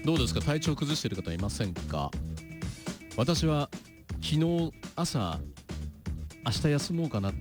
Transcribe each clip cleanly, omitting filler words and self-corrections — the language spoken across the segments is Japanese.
どうですか、体調崩している方いませんか？私は昨日朝、明日休もうかな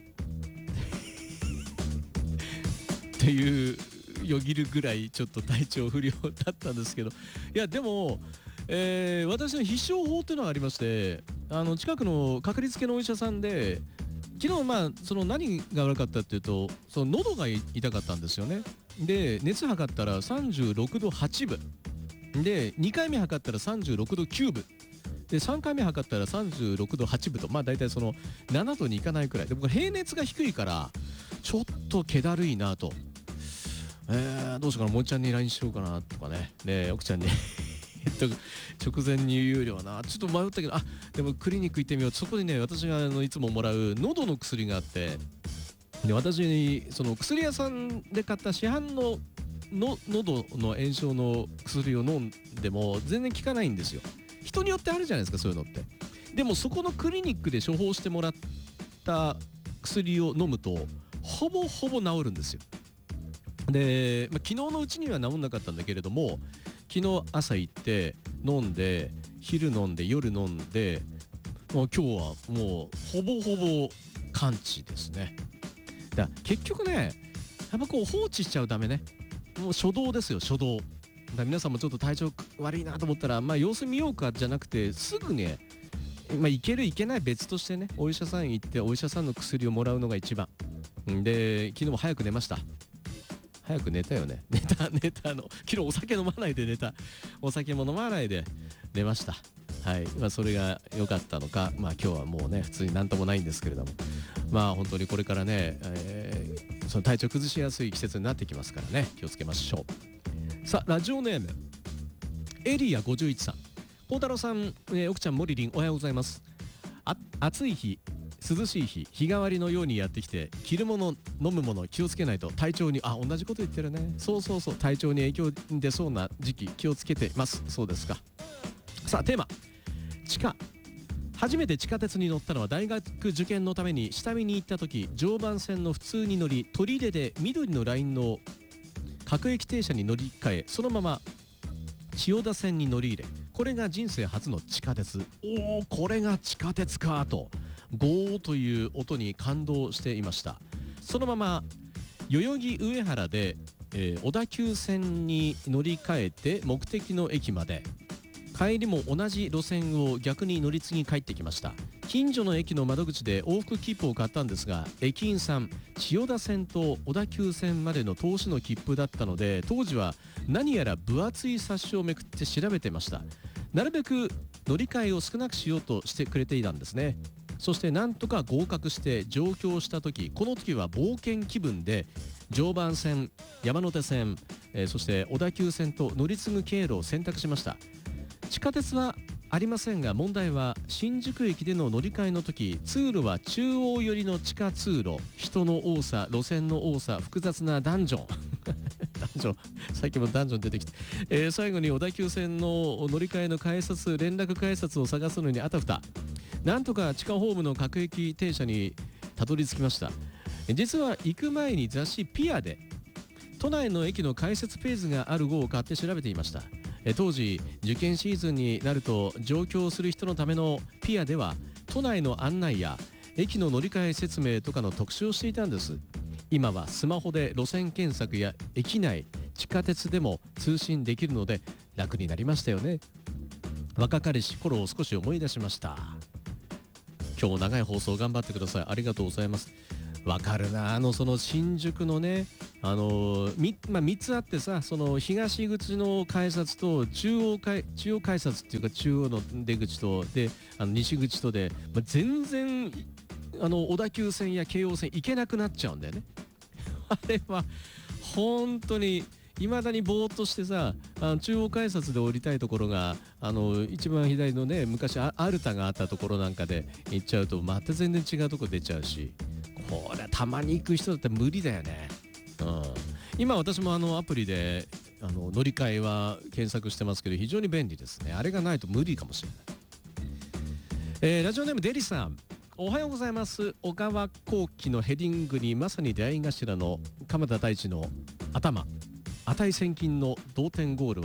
っていうよぎるぐらいちょっと体調不良だったんですけど、いやでも、私の必勝法というのがありまして、近くのかかりつけのお医者さんで、昨日その何が悪かったっていうと、その喉が痛かったんですよね。で熱測ったら36度8分で、2回目測ったら36度9分で、3回目測ったら36度8分と、大体その7度にいかないくらいで、僕は平熱が低いからちょっと気だるいなと、どうしようかな、もんちゃんに LINE しようかなとかね、奥ちゃんに直前に言うよりはな、ちょっと迷ったけど、でもクリニック行ってみよう。そこにね、私がいつももらう喉の薬があって、で私にその薬屋さんで買った市販の喉の炎症の薬を飲んでも全然効かないんですよ。人によってあるじゃないですか、そういうのって。でもそこのクリニックで処方してもらった薬を飲むとほぼほぼ治るんですよ。で、昨日のうちには治んなかったんだけれども、昨日朝行って飲んで、昼飲んで、夜飲んで、今日はもうほぼほぼ完治ですね。だから結局ね、やっぱこう放置しちゃうダメね。もう初動ですよ、初動。だから皆さんもちょっと体調悪いなと思ったら、様子見ようかじゃなくて、すぐね、いけるいけない別としてね、お医者さん行ってお医者さんの薬をもらうのが一番で、昨日も早く寝ました。早く寝たよね。寝た昨日お酒飲まないで寝た。お酒も飲まないで寝ました。はい。それが良かったのか、今日はもうね、普通になんともないんですけれども、本当にこれからね、その体調崩しやすい季節になってきますからね、気をつけましょう。さあ、ラジオネームエリア51さん、孝太郎さん、奥ちゃん、モリリン、おはようございます。暑い日、涼しい日、日替わりのようにやってきて、着るもの飲むもの気をつけないと体調に、同じこと言ってるね。そう体調に影響出そうな時期、気をつけてます。そうですか。さあ、テーマ、地下。初めて地下鉄に乗ったのは大学受験のために下見に行った時、常磐線の普通に乗り、取手で緑のラインの各駅停車に乗り換え、そのまま千代田線に乗り入れ、これが人生初の地下鉄。これが地下鉄かと、ゴーという音に感動していました。そのまま代々木上原で、小田急線に乗り換えて目的の駅まで、帰りも同じ路線を逆に乗り継ぎ帰ってきました。近所の駅の窓口で往復切符を買ったんですが、駅員さん、千代田線と小田急線までの投資の切符だったので、当時は何やら分厚い冊子をめくって調べてました。なるべく乗り換えを少なくしようとしてくれていたんですね。そしてなんとか合格して上京した時、この時は冒険気分で常磐線、山手線、そして小田急線と乗り継ぐ経路を選択しました。地下鉄はありませんが、問題は新宿駅での乗り換えの時、通路は中央寄りの地下通路、人の多さ、路線の多さ、複雑なダンジョンダンジョン、さっきもダンジョン出てきて、最後に小田急線の乗り換えの改札、連絡改札を探すのにあたふた。なんとか地下ホームの各駅停車にたどり着きました。実は行く前に雑誌ピアで都内の駅の改札ページがある号を買って調べていました。当時受験シーズンになると上京する人のためのピアでは都内の案内や駅の乗り換え説明とかの特集をしていたんです。今はスマホで路線検索や駅内地下鉄でも通信できるので楽になりましたよね。若かりし頃を少し思い出しました。今日も長い放送頑張ってください。ありがとうございます。わかるな、その新宿のね、3つあってさ、その東口の改札と中央改札っていうか中央の出口とで西口とで、全然小田急線や京王線行けなくなっちゃうんだよねあれは本当に未だにぼーっとしてさ、中央改札で降りたいところが一番左のね、昔アルタがあったところなんかで行っちゃうとまた全然違うとこ出ちゃうし、これたまに行く人だったら無理だよね。今私もアプリで乗り換えは検索してますけど、非常に便利ですね。あれがないと無理かもしれない。ラジオネームデリさん、おはようございます。小川航基のヘディングにまさに出会い頭の鎌田大地の頭値千金の同点ゴールは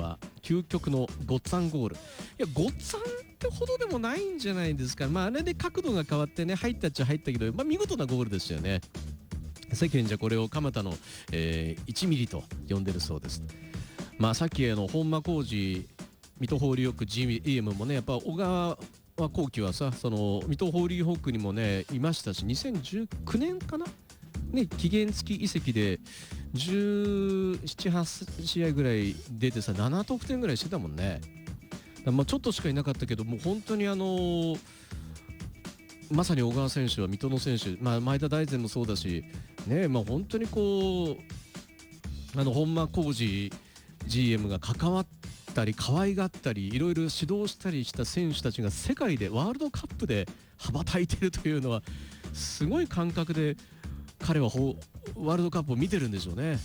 究極のごっつぁんゴール。いやごっつぁんってほどでもないんじゃないですか。あれで角度が変わってね、入ったっちゃ入ったけど、見事なゴールでしたよね。世間じゃこれを蒲田の、1ミリと呼んでるそうです。さっき本間浩二水戸ホーリーホック GM もね、やっぱ小川幸輝はさ、その水戸ホーリーホックにもねいましたし、2019年かなね、期限付き移籍で17、8試合ぐらい出てさ、7得点ぐらいしてたもんね。ちょっとしかいなかったけど、もう本当にまさに小川選手は水戸の選手、前田大然もそうだしね、本当にこう本間浩二 GM が関わったり可愛がったりいろいろ指導したりした選手たちが世界でワールドカップで羽ばたいてるというのはすごい感覚で彼はワールドカップを見てるんでしょうね。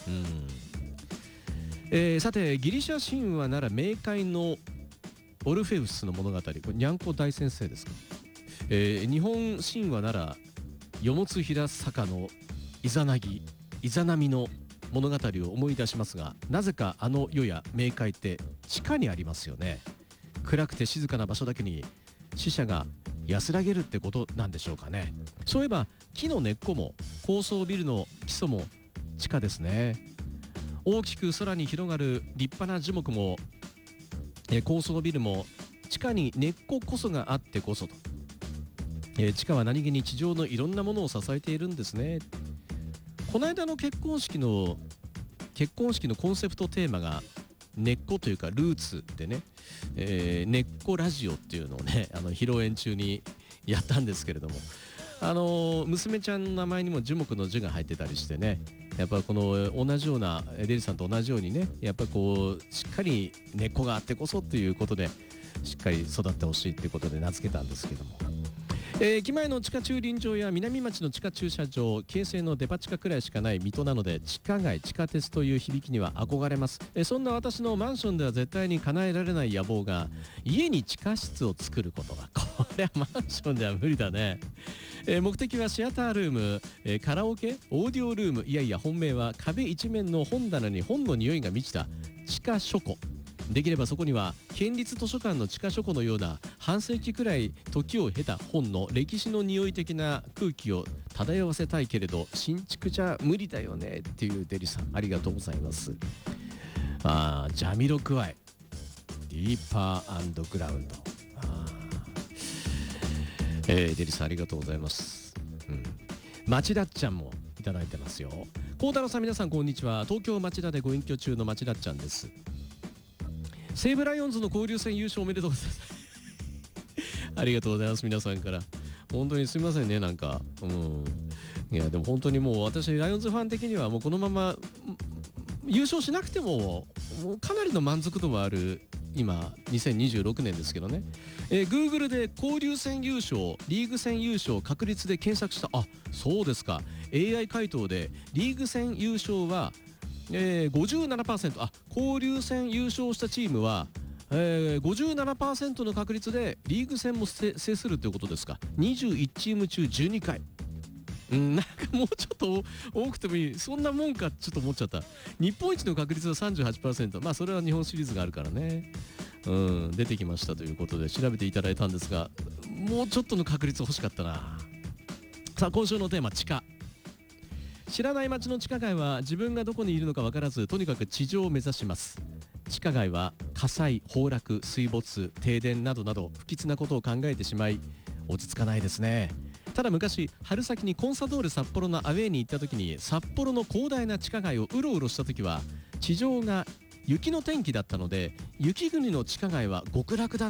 さて、ギリシャ神話なら冥界のオルフェウスの物語、これにゃんこ大先生ですか。日本神話ならよもつひら坂のイザナミの物語を思い出しますが、なぜか世や冥界って地下にありますよね。暗くて静かな場所だけに死者が安らげるってことなんでしょうかね。そういえば木の根っこも高層ビルの基礎も地下ですね。大きく空に広がる立派な樹木も高層ビルも地下に根っここそがあってこそと、地下は何気に地上のいろんなものを支えているんですね。この間の結婚式のコンセプトテーマが根っこというかルーツでね、根っこラジオっていうのをね披露宴中にやったんですけれども、娘ちゃんの名前にも樹木の樹が入ってたりしてね、やっぱこの同じようなデリさんと同じようにね、やっぱこうしっかり根っこがあってこそっていうことでしっかり育ってほしいっていうことで名付けたんですけども、駅前の地下駐輪場や南町の地下駐車場、京成のデパ地下くらいしかない水戸なので、地下街地下鉄という響きには憧れます。そんな私のマンションでは絶対に叶えられない野望が家に地下室を作ることだ。これはマンションでは無理だね。目的はシアタールーム、カラオケ、オーディオルーム、いやいや本命は壁一面の本棚に本の匂いが満ちた地下書庫。できればそこには県立図書館の地下書庫のような半世紀くらい時を経た本の歴史の匂い的な空気を漂わせたいけれど、新築じゃ無理だよねっていうデリさん、ありがとうございます。ジャミロクワイディーパー&グラウンド、デリさんありがとうございます。町田っちゃんもいただいてますよ。幸太郎さん、皆さんこんにちは。東京町田でご隠居中の町田っちゃんです。西武ライオンズの交流戦優勝おめでとうございますありがとうございます。皆さんから本当にすみませんね、なんかいやでも本当にもう私ライオンズファン的にはもうこのまま優勝しなくてももうかなりの満足度もある今2026年ですけどね。Google で交流戦優勝、リーグ戦優勝確率で検索した。そうですか。 AI 回答でリーグ戦優勝は57%、交流戦優勝したチームは、57% の確率でリーグ戦も制するということですか。21チーム中12回。なんかもうちょっと多くてもいい、そんなもんかちょっと思っちゃった。日本一の確率は 38%、それは日本シリーズがあるからね、出てきましたということで調べていただいたんですが、もうちょっとの確率欲しかったな。さあ今週のテーマ、地下。知らない街の地下街は自分がどこにいるのか分からず、とにかく地上を目指します。地下街は火災、崩落、水没、停電などなど不吉なことを考えてしまい落ち着かないですね。ただ昔春先にコンサドール札幌のアウェーに行った時に、札幌の広大な地下街をうろうろした時は地上が雪の天気だったので、雪国の地下街は極楽だ